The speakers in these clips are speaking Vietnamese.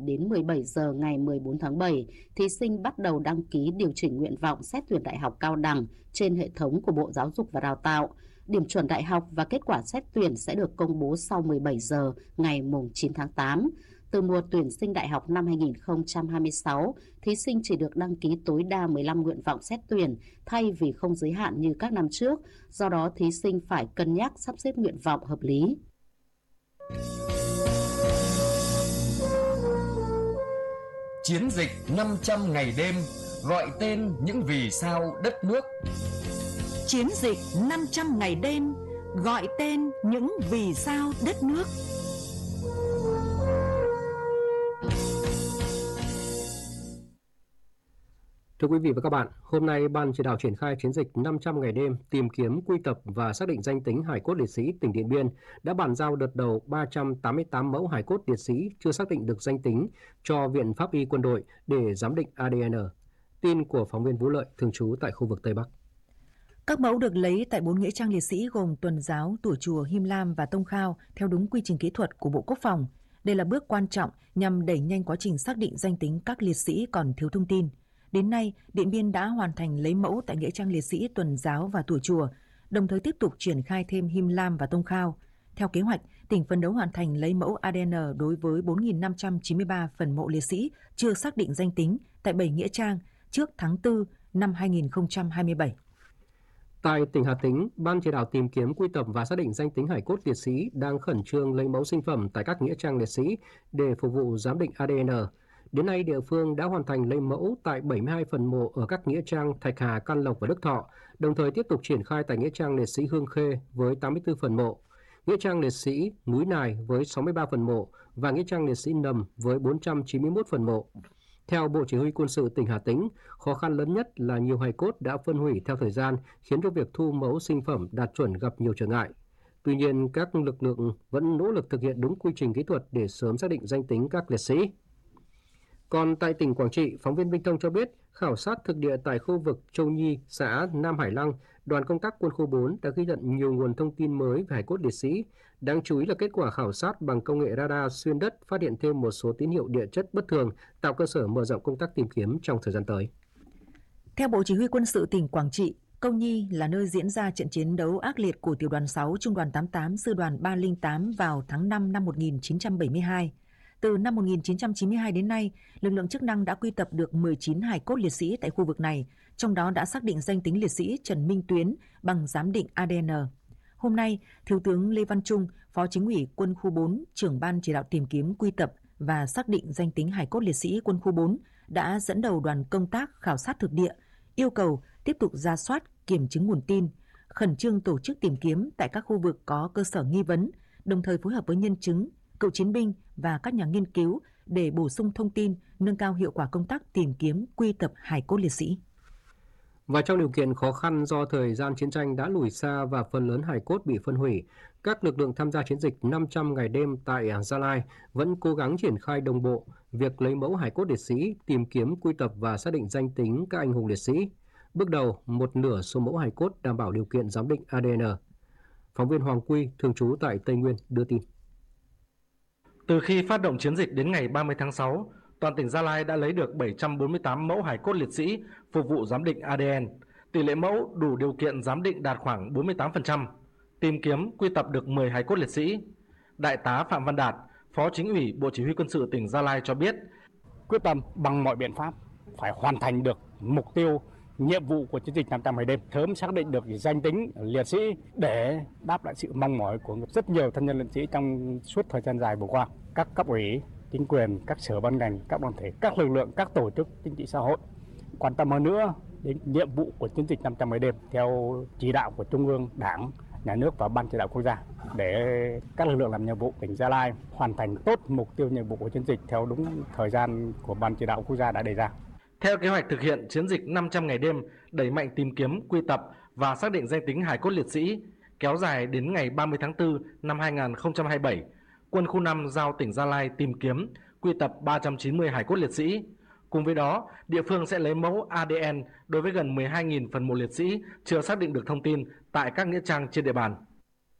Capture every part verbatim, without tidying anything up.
đến mười bảy giờ ngày mười bốn tháng bảy, thí sinh bắt đầu đăng ký điều chỉnh nguyện vọng xét tuyển đại học cao đẳng trên hệ thống của Bộ Giáo dục và Đào tạo. Điểm chuẩn đại học và kết quả xét tuyển sẽ được công bố sau mười bảy giờ ngày chín tháng tám. Từ mùa tuyển sinh đại học năm hai nghìn không trăm hai mươi sáu, thí sinh chỉ được đăng ký tối đa mười lăm nguyện vọng xét tuyển thay vì không giới hạn như các năm trước. Do đó, thí sinh phải cân nhắc sắp xếp nguyện vọng hợp lý. Chiến dịch năm trăm ngày đêm, gọi tên những vì sao đất nước. Chiến dịch năm trăm ngày đêm, gọi tên những vì sao đất nước. Thưa quý vị và các bạn, hôm nay Ban chỉ đạo triển khai chiến dịch năm trăm ngày đêm tìm kiếm, quy tập và xác định danh tính hài cốt liệt sĩ tỉnh Điện Biên đã bàn giao đợt đầu ba trăm tám mươi tám mẫu hài cốt liệt sĩ chưa xác định được danh tính cho Viện Pháp y Quân đội để giám định a đê en. Tin của phóng viên Vũ Lợi thường trú tại khu vực Tây Bắc. Các mẫu được lấy tại bốn nghĩa trang liệt sĩ gồm Tuần Giáo, Tủa Chùa, Him Lam và Tông Khao theo đúng quy trình kỹ thuật của Bộ Quốc phòng. Đây là bước quan trọng nhằm đẩy nhanh quá trình xác định danh tính các liệt sĩ còn thiếu thông tin. Đến nay, Điện Biên đã hoàn thành lấy mẫu tại nghĩa trang liệt sĩ Tuần Giáo và Tủa Chùa, đồng thời tiếp tục triển khai thêm Him Lam và Tông Khao. Theo kế hoạch, tỉnh phấn đấu hoàn thành lấy mẫu a đê en đối với bốn nghìn năm trăm chín mươi ba phần mộ liệt sĩ chưa xác định danh tính tại bảy nghĩa trang trước tháng tư năm hai nghìn không trăm hai mươi bảy. Tại tỉnh Hà Tĩnh, Ban chỉ đạo tìm kiếm, quy tập và xác định danh tính hài cốt liệt sĩ đang khẩn trương lấy mẫu sinh phẩm tại các nghĩa trang liệt sĩ để phục vụ giám định a đê en. Đến nay, địa phương đã hoàn thành lấy mẫu tại bảy mươi hai phần mộ ở các nghĩa trang Thạch Hà, Can Lộc và Đức Thọ, đồng thời tiếp tục triển khai tại nghĩa trang liệt sĩ Hương Khê với tám mươi tư phần mộ, nghĩa trang liệt sĩ Núi Nài với sáu mươi ba phần mộ và nghĩa trang liệt sĩ Nầm với bốn trăm chín mươi mốt phần mộ. Theo Bộ Chỉ huy Quân sự tỉnh Hà Tĩnh, khó khăn lớn nhất là nhiều hài cốt đã phân hủy theo thời gian, khiến cho việc thu mẫu sinh phẩm đạt chuẩn gặp nhiều trở ngại. Tuy nhiên, các lực lượng vẫn nỗ lực thực hiện đúng quy trình kỹ thuật để sớm xác định danh tính các liệt sĩ. Còn tại tỉnh Quảng Trị, phóng viên Vinh Thông cho biết, khảo sát thực địa tại khu vực Châu Nhi, xã Nam Hải Lăng, đoàn công tác quân khu bốn đã ghi nhận nhiều nguồn thông tin mới về hài cốt liệt sĩ. Đáng chú ý là kết quả khảo sát bằng công nghệ radar xuyên đất phát hiện thêm một số tín hiệu địa chất bất thường, tạo cơ sở mở rộng công tác tìm kiếm trong thời gian tới. Theo Bộ Chỉ huy Quân sự tỉnh Quảng Trị, Câu Nhi là nơi diễn ra trận chiến đấu ác liệt của Tiểu đoàn sáu, Trung đoàn tám mươi tám, Sư đoàn ba không tám vào tháng năm năm một nghìn chín trăm bảy mươi hai. Từ năm một nghìn chín trăm chín mươi hai đến nay, lực lượng chức năng đã quy tập được mười chín hài cốt liệt sĩ tại khu vực này, trong đó đã xác định danh tính liệt sĩ Trần Minh Tuyến bằng giám định a đê en. Hôm nay, Thiếu tướng Lê Văn Trung, Phó Chính ủy Quân khu bốn, trưởng ban chỉ đạo tìm kiếm, quy tập và xác định danh tính hài cốt liệt sĩ Quân khu bốn đã dẫn đầu đoàn công tác khảo sát thực địa, yêu cầu tiếp tục rà soát, kiểm chứng nguồn tin, khẩn trương tổ chức tìm kiếm tại các khu vực có cơ sở nghi vấn, đồng thời phối hợp với nhân chứng, cựu chiến binh và các nhà nghiên cứu để bổ sung thông tin, nâng cao hiệu quả công tác tìm kiếm, quy tập hài cốt liệt sĩ. Và trong điều kiện khó khăn do thời gian chiến tranh đã lùi xa và phần lớn hài cốt bị phân hủy, các lực lượng tham gia chiến dịch năm trăm ngày đêm tại Gia Lai vẫn cố gắng triển khai đồng bộ việc lấy mẫu hài cốt liệt sĩ, tìm kiếm, quy tập và xác định danh tính các anh hùng liệt sĩ. Bước đầu, một nửa số mẫu hài cốt đảm bảo điều kiện giám định a đê en. Phóng viên Hoàng Quy, thường trú tại Tây Nguyên, đưa tin. Từ khi phát động chiến dịch đến ngày ba mươi tháng sáu, toàn tỉnh Gia Lai đã lấy được bảy trăm bốn mươi tám mẫu hài cốt liệt sĩ phục vụ giám định a đê en. Tỷ lệ mẫu đủ điều kiện giám định đạt khoảng bốn mươi tám phần trăm. Tìm kiếm, quy tập được mười hài cốt liệt sĩ. Đại tá Phạm Văn Đạt, Phó Chính ủy Bộ Chỉ huy Quân sự tỉnh Gia Lai cho biết, quyết tâm bằng mọi biện pháp phải hoàn thành được mục tiêu, nhiệm vụ của chiến dịch năm trăm ngày đêm, sớm xác định được danh tính liệt sĩ để đáp lại sự mong mỏi của rất nhiều thân nhân liệt sĩ trong suốt thời gian dài vừa qua. Các cấp ủy, chính quyền, các sở ban ngành, các đoàn thể, các lực lượng, các tổ chức chính trị xã hội quan tâm hơn nữa đến nhiệm vụ của chiến dịch năm trăm ngày đêm theo chỉ đạo của Trung ương, Đảng, Nhà nước và Ban chỉ đạo quốc gia để các lực lượng làm nhiệm vụ tỉnh Gia Lai hoàn thành tốt mục tiêu nhiệm vụ của chiến dịch theo đúng thời gian của Ban chỉ đạo quốc gia đã đề ra. Theo kế hoạch thực hiện chiến dịch năm trăm ngày đêm, đẩy mạnh tìm kiếm, quy tập và xác định danh tính hài cốt liệt sĩ, kéo dài đến ngày ba mươi tháng tư năm hai nghìn không trăm hai mươi bảy, Quân khu năm giao tỉnh Gia Lai tìm kiếm, quy tập ba trăm chín mươi hài cốt liệt sĩ. Cùng với đó, địa phương sẽ lấy mẫu a đê en đối với gần mười hai nghìn phần mộ liệt sĩ chưa xác định được thông tin tại các nghĩa trang trên địa bàn.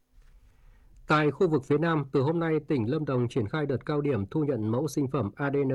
Tại khu vực phía Nam, từ hôm nay, tỉnh Lâm Đồng triển khai đợt cao điểm thu nhận mẫu sinh phẩm a đê en